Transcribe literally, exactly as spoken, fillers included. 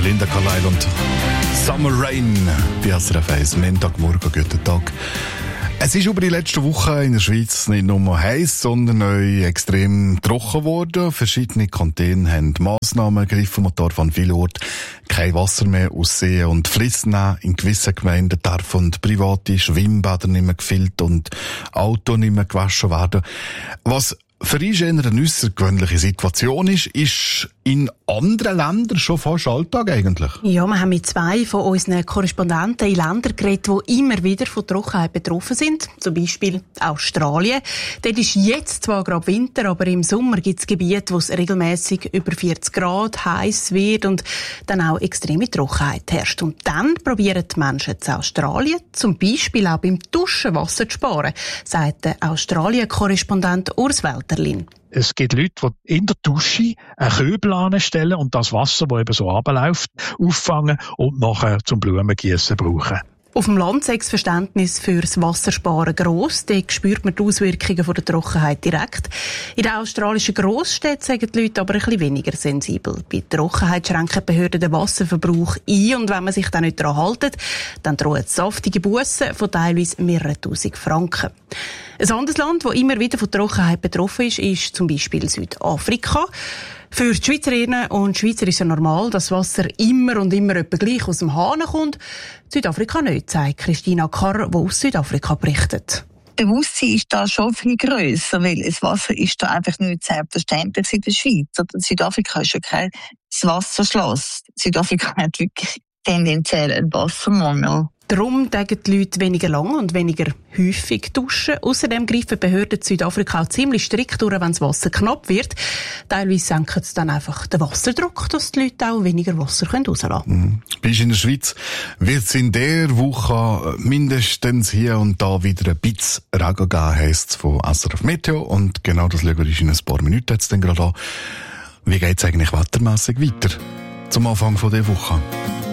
Belinda Carlisle und Summer Rain bei S R F eins. Montagmorgen, guten Tag. Es ist über die letzten Wochen in der Schweiz nicht nur heiß, sondern auch extrem trocken geworden. Verschiedene Kantone haben Massnahmen ergriffen. Man darf an vielen Orten kein Wasser mehr aus Seen und Flüssen nehmen. In gewissen Gemeinden dürfen private Schwimmbäder nicht mehr gefüllt und Autos nicht mehr gewaschen werden. Was für uns eine außergewöhnliche Situation ist, ist in anderen Ländern schon fast Alltag eigentlich. Ja, wir haben mit zwei von unseren Korrespondenten in Ländern geredet, die immer wieder von Trockenheit betroffen sind. Zum Beispiel Australien. Dort ist jetzt zwar gerade Winter, aber im Sommer gibt es Gebiete, wo es regelmäßig über vierzig Grad heiß wird und dann auch extreme Trockenheit herrscht. Und dann probieren die Menschen in Australien zum Beispiel auch beim Duschen Wasser zu sparen, sagt der Australien-Korrespondent Urs Welterlin. Es gibt Leute, die in der Dusche einen Köbel anstellen und das Wasser, das eben so runterläuft, auffangen und nachher zum Blumengießen brauchen. Auf dem Land ist das Verständnis für das Wassersparen gross. Dort spürt man die Auswirkungen von der Trockenheit direkt. In den australischen Grossstädten sind die Leute aber ein bisschen weniger sensibel. Bei Trockenheit schränken die Behörden den Wasserverbrauch ein und wenn man sich dann nicht daran hält, dann drohen saftige Bussen von teilweise mehreren tausend Franken. Ein anderes Land, das immer wieder von Trockenheit betroffen ist, ist zum Beispiel Südafrika. Für die Schweizerinnen und Schweizer ist es ja normal, dass Wasser immer und immer etwa gleich aus dem Hahn kommt. Südafrika nicht, sagt Christina Karr, die aus Südafrika berichtet. Das Bewusstsein ist da schon viel grösser, weil das Wasser ist da einfach nicht selbstverständlich in der Schweiz. Südafrika ist ja kein Wasserschloss. Südafrika hat wirklich tendenziell einen Wassermangel. Darum tagen die Leute weniger lang und weniger häufig duschen. Außerdem greifen Behörden in Südafrika auch ziemlich strikt durch, wenn das Wasser knapp wird. Teilweise senken sie dann einfach den Wasserdruck, dass die Leute auch weniger Wasser rauslassen können. Mhm. Bist in der Schweiz, wird es in der Woche mindestens hier und da wieder ein bisschen Regen geben, heisst es von S R F Meteo. Und genau das schauen wir uns in ein paar Minuten jetzt dann gerade an. Wie geht es eigentlich wettermässig weiter zum Anfang dieser Woche?